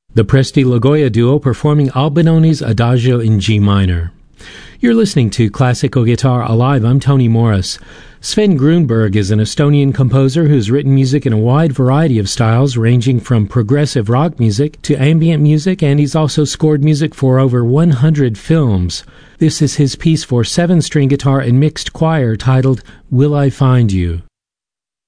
The Presti Logoya duo performing Albinone's Adagio in G minor. You're listening to Classical Guitar Alive. I'm Tony Morris. Sven Grunberg is an Estonian composer who's written music in a wide variety of styles, ranging from progressive rock music to ambient music, and he's also scored music for over 100 films. This is his piece for 7-string guitar and mixed choir titled Will I Find You?